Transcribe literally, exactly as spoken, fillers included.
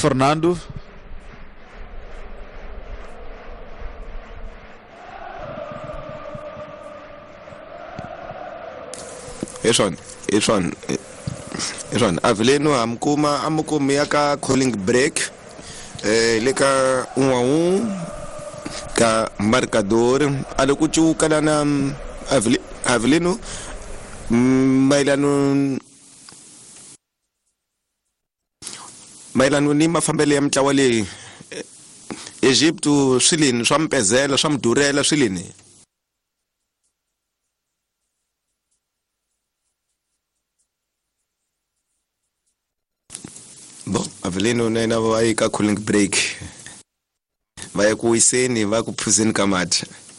Fernando. Eswan, eswan, eswan. Avelino amkuma amkuma yaka calling break. Eh, leka um a um ka marcador. Alokuchu kana na Avelino. Mailano Mailano ni mafambele ya mtlawa le Egipto swilini swa mpezela swa mdurela swilini. Bon, Avelino nena vai ka cooling break. Vai ku iseni va ku phuzeni kamati.